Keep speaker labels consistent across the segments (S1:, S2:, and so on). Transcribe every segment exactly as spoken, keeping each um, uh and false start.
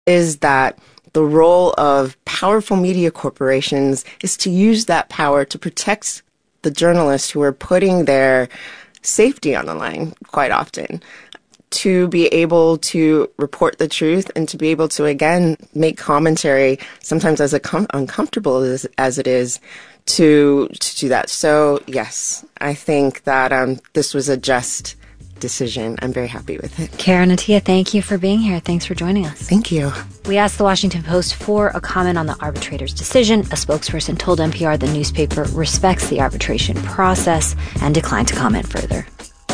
S1: is that the role of powerful media corporations is to use that power to protect the journalists who are putting their safety on the line quite often, to be able to report the truth and to be able to, again, make commentary, sometimes as com- uncomfortable as, as it is, to to do that. So, yes, I think that um, this was a just decision. I'm very happy with it.
S2: Karen Attiah, thank you for being here. Thanks for joining us.
S1: Thank you.
S2: We asked the Washington Post for a comment on the arbitrator's decision. A spokesperson told N P R the newspaper respects the arbitration process and declined to comment further.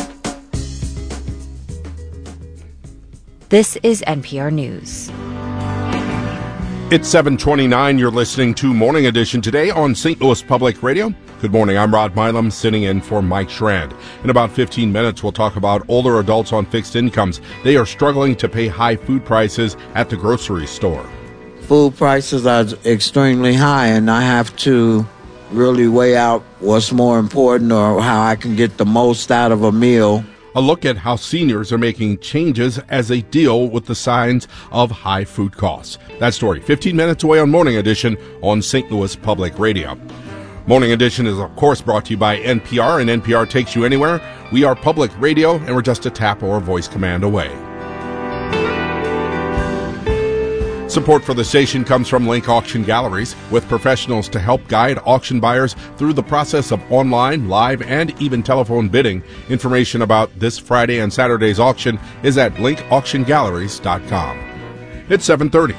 S2: This is N P R News.
S3: It's seven twenty-nine. You're listening to Morning Edition today on Saint Louis Public Radio. Good morning. I'm Rod Milam, sitting in for Mike Schrand. In about fifteen minutes, we'll talk about older adults on fixed incomes. They are struggling to pay high food prices at the grocery store.
S4: Food prices are extremely high, and I have to really weigh out what's more important or how I can get the most out of a meal.
S3: A look at how seniors are making changes as they deal with the signs of high food costs. That story, fifteen minutes away on Morning Edition on Saint Louis Public Radio. Morning Edition is, of course, brought to you by N P R, and N P R takes you anywhere. We are public radio, and we're just a tap or a voice command away. Support for the station comes from Link Auction Galleries, with professionals to help guide auction buyers through the process of online, live, and even telephone bidding. Information about this Friday and Saturday's auction is at link auction galleries dot com. It's seven thirty.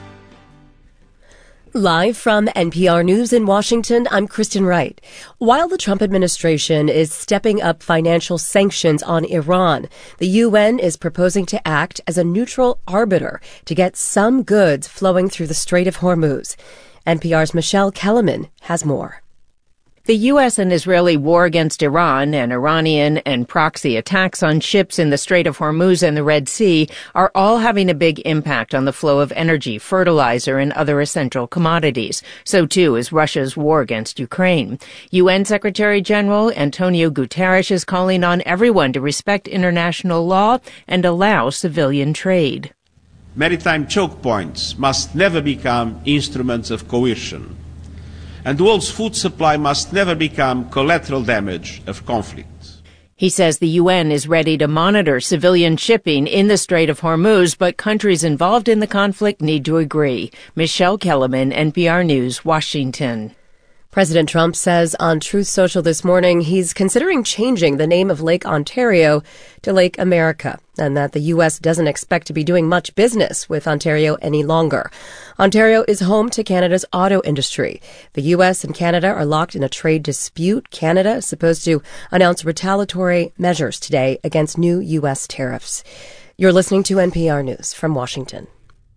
S5: Live from N P R News in Washington, I'm Kristen Wright. While the Trump administration is stepping up financial sanctions on Iran, the U N is proposing to act as a neutral arbiter to get some goods flowing through the Strait of Hormuz. N P R's Michelle Kellerman has more.
S6: The U S and Israeli war against Iran and Iranian and proxy attacks on ships in the Strait of Hormuz and the Red Sea are all having a big impact on the flow of energy, fertilizer, and other essential commodities. So, too, is Russia's war against Ukraine. U N Secretary General Antonio Guterres is calling on everyone to respect international law and allow civilian trade.
S7: Maritime choke points must never become instruments of coercion, and the world's food supply must never become collateral damage of conflict.
S6: He says the U N is ready to monitor civilian shipping in the Strait of Hormuz, but countries involved in the conflict need to agree. Michelle Kellerman, N P R News, Washington.
S5: President Trump says on Truth Social this morning he's considering changing the name of Lake Ontario to Lake America, and that the U S doesn't expect to be doing much business with Ontario any longer. Ontario is home to Canada's auto industry. The U S and Canada are locked in a trade dispute. Canada is supposed to announce retaliatory measures today against new U S tariffs. You're listening to N P R News from Washington.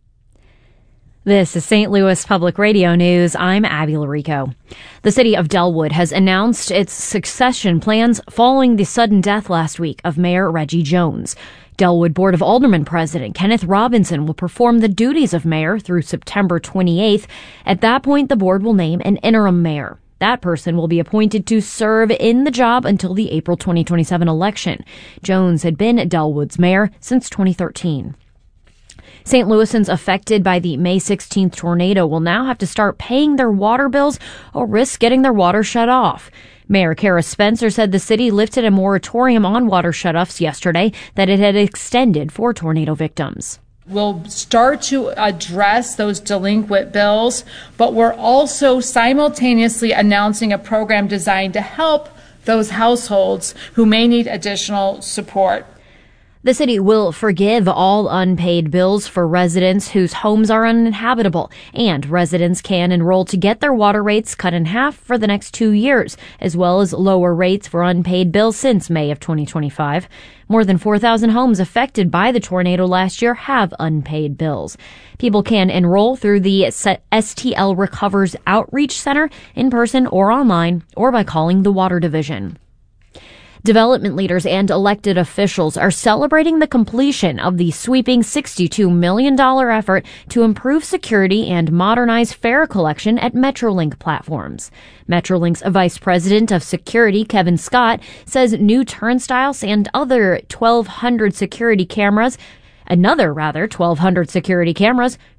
S8: This is Saint Louis Public Radio News. I'm Abby Larico. The city of Delwood has announced its succession plans following the sudden death last week of Mayor Reggie Jones. Delwood Board of Aldermen President Kenneth Robinson will perform the duties of mayor through September twenty-eighth. At that point, the board will name an interim mayor. That person will be appointed to serve in the job until the April twenty twenty-seven election. Jones had been Delwood's mayor since twenty thirteen. Saint Louisans affected by the May sixteenth tornado will now have to start paying their water bills or risk getting their water shut off. Mayor Kara Spencer said the city lifted a moratorium on water shutoffs yesterday that it had extended for tornado victims.
S9: We'll start to address those delinquent bills, but we're also simultaneously announcing a program designed to help those households who may need additional support.
S8: The city will forgive all unpaid bills for residents whose homes are uninhabitable, and residents can enroll to get their water rates cut in half for the next two years, as well as lower rates for unpaid bills since May of twenty twenty-five. More than four thousand homes affected by the tornado last year have unpaid bills. People can enroll through the S T L Recovers Outreach Center in person or online, or by calling the Water Division. Development leaders and elected officials are celebrating the completion of the sweeping sixty-two million dollars effort to improve security and modernize fare collection at Metrolink platforms. Metrolink's Vice President of Security, Kevin Scott, says new turnstiles and other twelve hundred security cameras Another, rather, twelve hundred security cameras